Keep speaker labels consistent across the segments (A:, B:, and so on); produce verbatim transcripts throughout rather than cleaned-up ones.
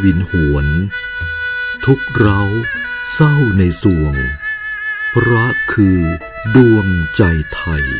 A: วินหวนทุกเร้าเศร้าในสวงพระคือดวงใจไทย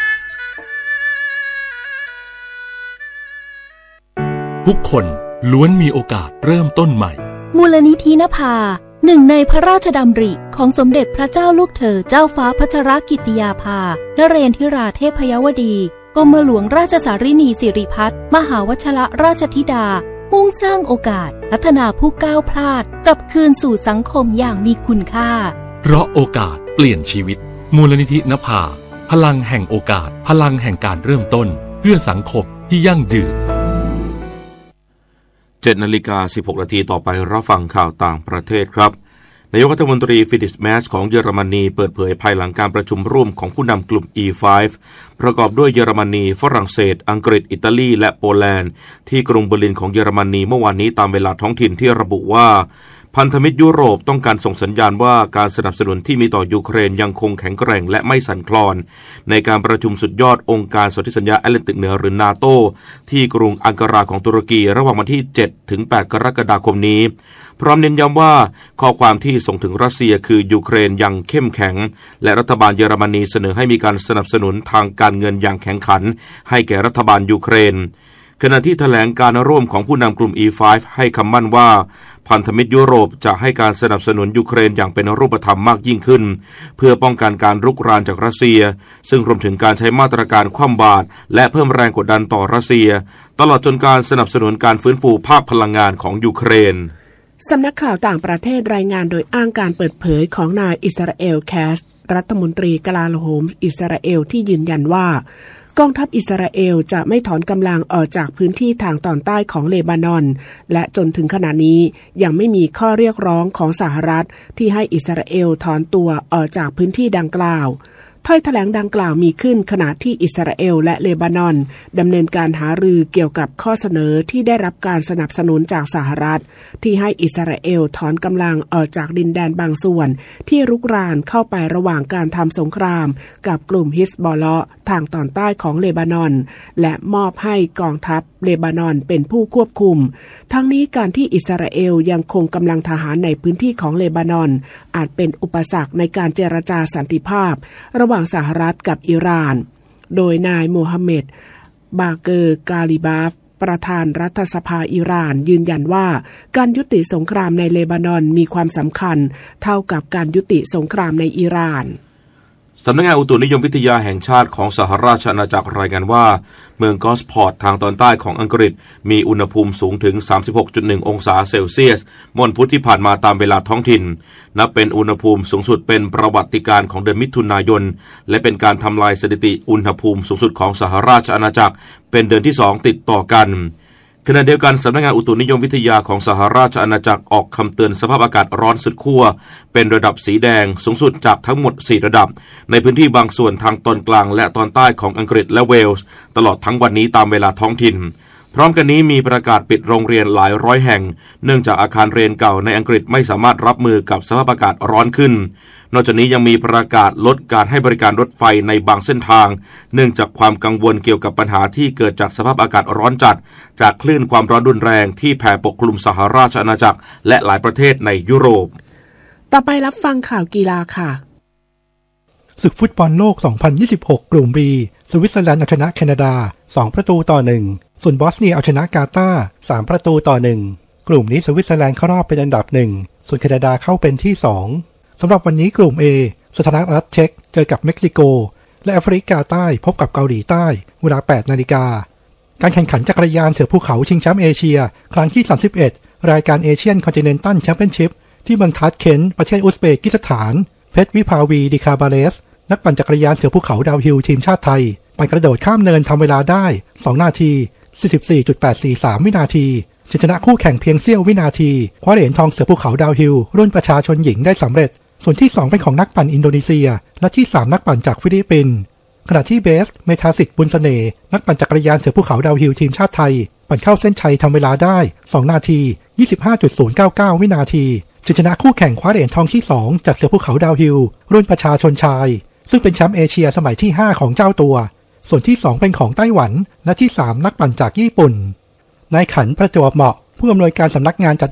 B: ทุกคนล้วนมีโอกาสเริ่มต้นใหม่
C: มูลนิธินภาหนึ่งในพระราชดำริของสมเด็จพระเจ้าลูกเธอเจ้าฟ้าพัชรกิติยาภานเรนทิราเทพยวดีกรมหลวงราชสารินีสิริพัฒน์มหาวชิรราชธิดามุ่งสร้างโอกาสพัฒนาผู้ก้าวพลาดกลับคืนสู่สังคมอย่างมีคุณค่า
B: เพราะโอกาสเปลี่ยนชีวิตมูลนิธินภาพลังแห่งโอกาสพลังแห่งการเริ่มต้นเพื่อสังคมที่ยั่งยืน
D: เจ็ดนาฬิกาสิบหกนาทีต่อไปรับฟังข่าวต่างประเทศครับนายกรัฐมนตรีฟิลิปแมสของเยอรมนีเปิดเผยภายหลังการประชุมร่วมของผู้นำกลุ่ม อี ไฟว์ ประกอบด้วยเยอรมนีฝรั่งเศสอังกฤษอิตาลีและโปแลนด์ที่กรุงเบอร์ลินของเยอรมนีเมื่อวานนี้ตามเวลาท้องถิ่นที่ระบุว่าพันธมิตรยุโรปต้องการส่งสัญญาณว่าการสนับสนุนที่มีต่อยูเครนยังคงแข็งแกร่งและไม่สั่นคลอนในการประชุมสุดยอดองค์การสนธิสัญญาแอตแลนติกเหนือหรือนาโตที่กรุงอังการาของตุรกีระหว่างวันที่ เจ็ดถึงแปด กรกฎาคมนี้พร้อมเน้นย้ำว่าข้อความที่ส่งถึงรัสเซียคือยูเครนยังเข้มแข็งและรัฐบาลเยอรมนีเสนอให้มีการสนับสนุนทางการเงินอย่างแข็งขันให้แก่รัฐบาลยูเครนขณะที่แถลงการร่วมของผู้นำกลุ่ม อี ไฟว์ ให้คำมั่นว่าพันธมิตรยุโรปจะให้การสนับสนุนยูเครนอย่างเป็นรูปธรรมมากยิ่งขึ้นเพื่อป้องกันการรุกรานจากรัสเซียซึ่งรวมถึงการใช้มาตรการคว่ำบาตรและเพิ่มแรงกดดันต่อรัสเซียตลอดจนการสนับสนุนการฟื้นฟูภาคพลังงานของยูเครน
E: สำนักข่าวต่างประเทศรายงานโดยอ้างการเปิดเผยของนายอิสราเอลแคสรัฐมนตรีกลาโหมอิสราเอลที่ยืนยันว่ากองทัพอิสราเอลจะไม่ถอนกำลังออกจากพื้นที่ทางตอนใต้ของเลบานอนและจนถึงขณะนี้ยังไม่มีข้อเรียกร้องของสหรัฐที่ให้อิสราเอลถอนตัวออกจากพื้นที่ดังกล่าวถ้อยแถลงดังกล่าวมีขึ้นขณะที่อิสราเอลและเลบานอนดำเนินการหารือเกี่ยวกับข้อเสนอที่ได้รับการสนับสนุนจากสหรัฐที่ให้อิสราเอลถอนกำลังออกจากดินแดนบางส่วนที่รุกรานเข้าไประหว่างการทำสงครามกับกลุ่มฮิซบอลเลาะห์ทางตอนใต้ของเลบานอนและมอบให้กองทัพเลบานอนเป็นผู้ควบคุมทั้งนี้การที่อิสราเอลยังคงกำลังทหารในพื้นที่ของเลบานอนอาจเป็นอุปสรรคในการเจรจาสันติภาพระหว่างสหรัฐกับอิหร่านโดยนายโมฮัมเหม็ดบาเกอร์กาลิบาฟประธานรัฐสภาอิหร่านยืนยันว่าการยุติสงครามในเลบานอนมีความสำคัญเท่ากับการยุติสงครามในอิหร่าน
D: สำนักงานอุตุนิยมวิทยาแห่งชาติของสหราชอาณาจักรรายงานว่าเมืองกอสพอร์ตทางตอนใต้ของอังกฤษมีอุณหภูมิสูงถึง สามสิบหกจุดหนึ่ง องศาเซลเซียสเมื่อวันพุธที่ผ่านมาตามเวลาท้องถิ่นนับเป็นอุณหภูมิสูงสุดเป็นประวัติการณ์ของเดือนมิถุนายนและเป็นการทำลายสถิติอุณหภูมิสูงสุดของสหราชอาณาจักรเป็นเดือนที่สองติดต่อกันขณะเดียวกันสำนักงานอุตุนิยมวิทยาของสหราชอาณาจักรออกคำเตือนสภาพอากาศร้อนสุดขั้วเป็นระดับสีแดงสูงสุดจากทั้งหมดสี่ระดับในพื้นที่บางส่วนทางตอนกลางและตอนใต้ของอังกฤษและเวลส์ตลอดทั้งวันนี้ตามเวลาท้องถิ่นพร้อมกันนี้มีประกาศปิดโรงเรียนหลายร้อยแห่งเนื่องจากอาคารเรียนเก่าในอังกฤษไม่สามารถรับมือกับสภาพอากาศร้อนขึ้นนอกจากนี้ยังมีประกาศลดการให้บริการรถไฟในบางเส้นทางเนื่องจากความกังวลเกี่ยวกับปัญหาที่เกิดจากสภาพอากาศร้อนจัดจากคลื่นความร้อนรุนแรงที่แผ่ปกคลุมสหราชอาณาจักรและหลายประเทศในยุโรป
E: ต่อไปรับฟังข่าวกีฬาค่ะ
F: ศึกฟุตบอลโลก สองพันยี่สิบหก กลุ่ม B สวิตเซอร์แลนด์เอาชนะแคนาดาสองประตูต่อหนึ่งส่วนบอสเนียเอาชนะกาตาร์สามประตูต่อหนึ่งกลุ่มนี้สวิตเซอร์แลนด์เข้ารอบเป็นอันดับหนึ่งส่วนแคนาดาเข้าเป็นที่สองสำหรับวันนี้กลุ่ม A สถานรัฐเช็กเจอกับเม็กซิโกและแอฟริกาใต้พบกับเกาหลีใต้เวลา แปดนาฬิกาการแข่งขันจักรยานเสือภูเขาชิงแชมป์เอเชียครั้งที่สามสิบเอ็ดรายการเอเชียนคอนติเนนตัลแชมเปี้ยนชิพที่เมืองทัชเคนต์ประเทศอุซเบกิสถานเพชรวิภาวีดิคาบาเลสนักปั่นจักรยานเสือภูเขาดาวฮิลทีมชาติไทยปั่นกระโดดข้ามเนินทำเวลาได้สองนาที สี่สิบสี่จุดแปดสี่สาม วินาทีชนะคู่แข่งเพียงเสี้ยววินาทีคว้าเหรียญทองเสือภูเขาดาวฮิลรุ่นประชาชนหญิงได้สำเร็จส่วนที่สองเป็นของนักปั่นอินโดนีเซียและที่สามนักปั่นจากฟิลิปปินส์ขณะที่เบสเมทาสิทธิ์บุญเสน่ห์นักปั่นจักรยานเสือภูเขาดาวฮิลทีมชาติไทยปั่นเข้าเส้นชัยทำเวลาได้สองนาที ยี่สิบห้าจุดศูนย์เก้าเก้า วินาทีชนะคู่แข่งคว้าเหรียญทองที่สองจากเสือภูเขาดาวฮิลรุ่นประชาชนชายซึ่งเป็นแชมป์เอเชียสมัยที่ห้าของเจ้าตัวส่วนที่สองเป็นของไต้หวันและที่สามนักปั่นจากญี่ปุ่นนายขันประจวบเหมาะผู้อำนวยการสำนักงานจัด